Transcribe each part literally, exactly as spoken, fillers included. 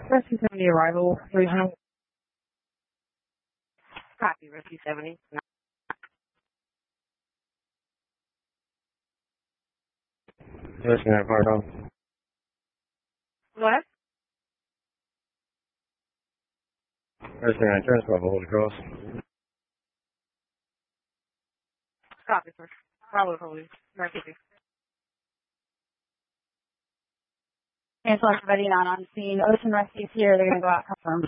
Rescue seventy arrival, three hundred. Copy, Rescue seventy. Rescue nine five home. What? Rescue nine transport, Holy Cross. Copy, sir. Bravo, Holy. nine fifty. Cancel everybody not on scene. Ocean Rescue's here. They're going to go out confirmed.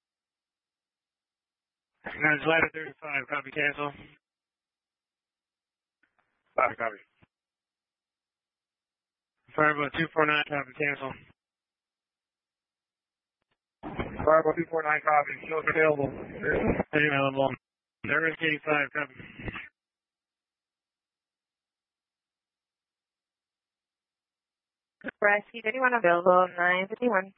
Nine ladder thirty-five, copy, cancel. Copy, copy. Fireball two four nine, copy, cancel. Fireball two four nine, copy, shows available. Available. There is eighty-five, copy. Rescue anyone available, nine fifty-one.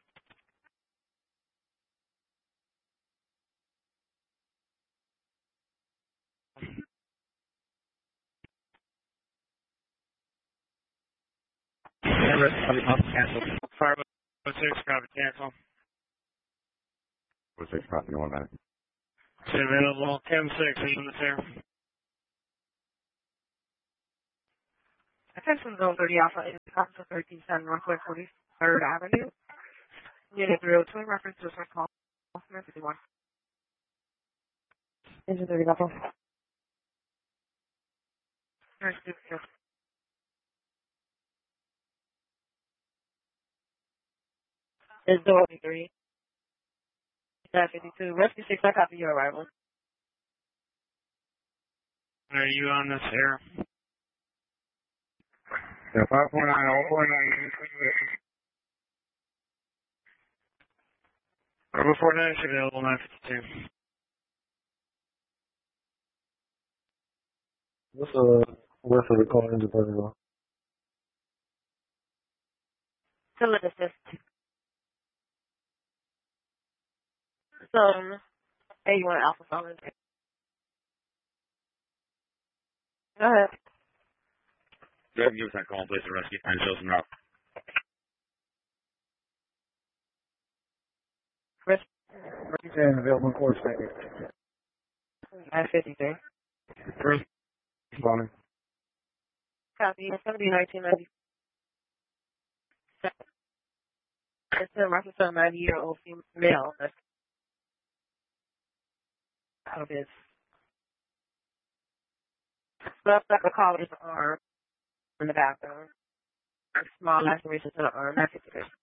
Cancel. Fireball six, copy, cancel. six, copy, one minute. Available, Chem six, units here. Attention zone thirty Alpha, Alpha thirteen San Northwest forty-third Avenue. Unit three oh two, reference to my call, nine fifty-one. Engine thirty Alpha. Nurse two, yes. Is door three. nine fifty-two. Rescue six, I copy your arrival. Are you on this air? Yeah, five four nine, oh four nine. Number four nine is available, nine fifty-two. What's uh where for the call engine thirty one? Still at assist. So, eighty-one Alpha Solid. Go ahead. Go ahead and give us that call, please, to rescue and show some route. Rescue available course, thank you. nine fifty-three. First, responding. Copy. seventy nineteen ninety. It's a reference to a ninety-year-old female. That's how it is. Stuff like a collar's arm in the bathroom. A small laceration to the arm. nine fifty-three.